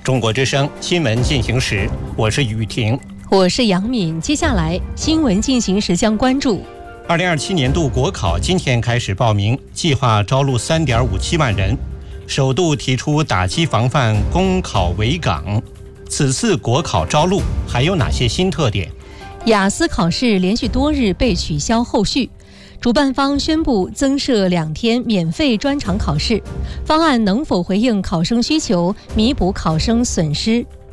中国之声新闻进行时，我是雨婷， 我是杨敏。接下来新闻进行时将关注 2027年度国考今天开始报名，计划招录3.57万人，首度提出打击防范公考围岗。此次国考招录还有哪些新特点？ 雅思考试连续多日被取消后续，主办方宣布增设2天免费专场考试，方案能否回应考生需求，弥补考生损失？